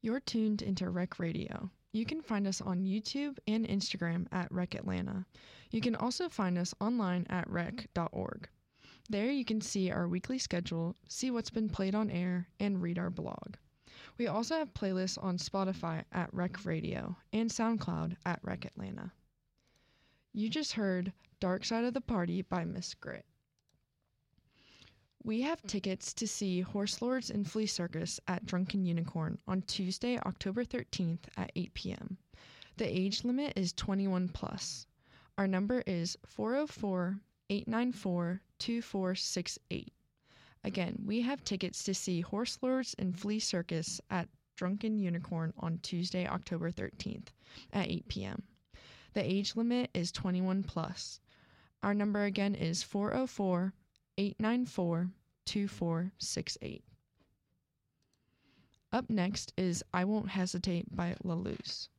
You're tuned into Rec Radio. You can find us on YouTube and Instagram at Rec Atlanta. You can also find us online at rec.org. There you can see our weekly schedule, see what's been played on air, and read our blog. We also have playlists on Spotify at Rec Radio and SoundCloud at Rec Atlanta. You just heard Dark Side of the Party by Miss Grit. We have tickets to see Horse Lords and Flea Circus at Drunken Unicorn on Tuesday, October 13th at 8 p.m. The age limit is 21 plus. Our number is 404-894-2468. Again, we have tickets to see Horse Lords and Flea Circus at Drunken Unicorn on Tuesday, October 13th at 8 p.m. The age limit is 21 plus. Our number again is 404-894-2468. Up next is I Won't Hesitate by La Luz.